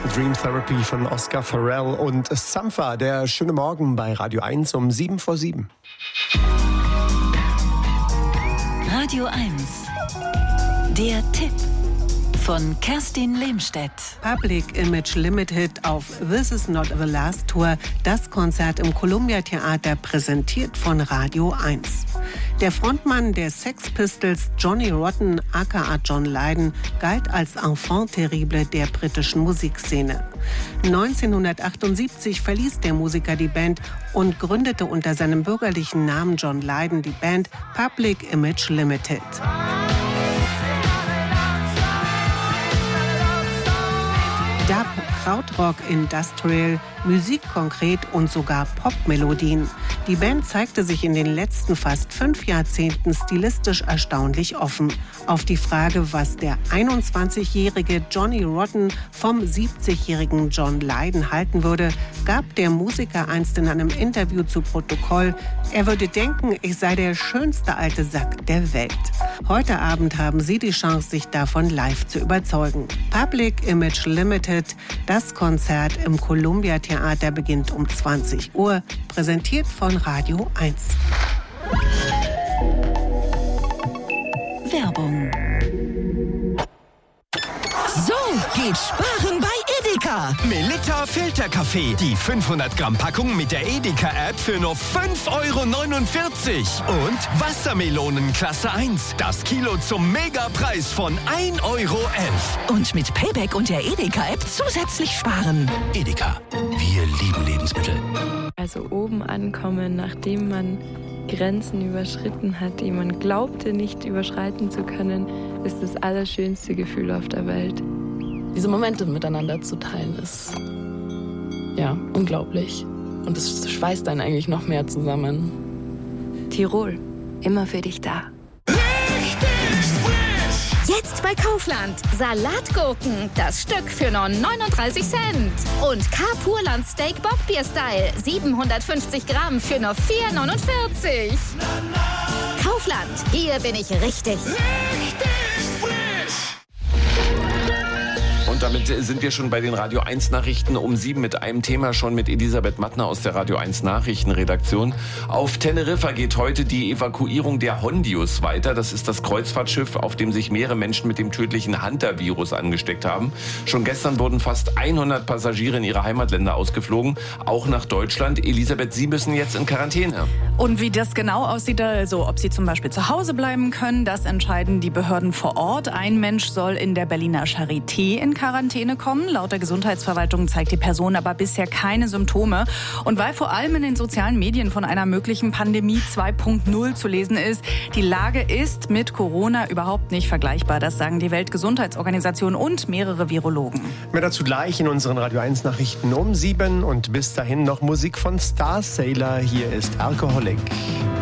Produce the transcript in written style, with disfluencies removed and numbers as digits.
Dream Therapy von Oscar Farrell und Sampha, der schöne Morgen bei Radio 1 um 7:07. Radio 1, der Tipp von Kerstin Lehmstedt. Public Image Limited auf This Is Not the Last Tour, das Konzert im Columbia Theater, präsentiert von Radio 1. Der Frontmann der Sex Pistols, Johnny Rotten aka John Lydon, galt als Enfant terrible der britischen Musikszene. 1978 verließ der Musiker die Band und gründete unter seinem bürgerlichen Namen John Lydon die Band Public Image Limited. Dub, Krautrock, Industrial, Musik konkret und sogar Popmelodien. Die Band zeigte sich in den letzten fast 5 Jahrzehnten stilistisch erstaunlich offen. Auf die Frage, was der 21-jährige Johnny Rotten vom 70-jährigen John Lydon halten würde, gab der Musiker einst in einem Interview zu Protokoll, er würde denken, ich sei der schönste alte Sack der Welt. Heute Abend haben Sie die Chance, sich davon live zu überzeugen. Public Image Limited, das Konzert im Columbia Theater, beginnt um 20 Uhr, präsentiert von Radio 1. Werbung. So geht Sparen bei Edeka. Melitta Filterkaffee. Die 500 Gramm Packung mit der Edeka-App für nur 5,49 €. Und Wassermelonen Klasse 1. Das Kilo zum Megapreis von 1,11 €. Und mit Payback und der Edeka-App zusätzlich sparen. Edeka. Wir lieben Lebensmittel. Also oben ankommen, nachdem man Grenzen überschritten hat, die man glaubte nicht überschreiten zu können, ist das allerschönste Gefühl auf der Welt. Diese Momente miteinander zu teilen, ist ja unglaublich. Und es schweißt einen eigentlich noch mehr zusammen. Tirol, immer für dich da. Jetzt bei Kaufland. Salatgurken, das Stück für nur 39 Cent. Und K-Purland Steak Bockbier Style, 750 Gramm für nur 4,49 €. Kaufland, hier bin ich richtig. Und damit sind wir schon bei den Radio 1 Nachrichten um 7 mit einem Thema, schon mit Elisabeth Mattner aus der Radio 1 Nachrichtenredaktion. Auf Teneriffa geht heute die Evakuierung der Hondius weiter. Das ist das Kreuzfahrtschiff, auf dem sich mehrere Menschen mit dem tödlichen Hunter-Virus angesteckt haben. Schon gestern wurden fast 100 Passagiere in ihre Heimatländer ausgeflogen, auch nach Deutschland. Elisabeth, Sie müssen jetzt in Quarantäne. Und wie das genau aussieht, also ob Sie zum Beispiel zu Hause bleiben können, das entscheiden die Behörden vor Ort. Ein Mensch soll in der Berliner Charité in Quarantäne kommen. Laut der Gesundheitsverwaltung zeigt die Person aber bisher keine Symptome. Und weil vor allem in den sozialen Medien von einer möglichen Pandemie 2.0 zu lesen ist, die Lage ist mit Corona überhaupt nicht vergleichbar. Das sagen die Weltgesundheitsorganisation und mehrere Virologen. Mehr dazu gleich in unseren Radio 1 Nachrichten um 7 und bis dahin noch Musik von Star Sailor. Hier ist Alcoholic.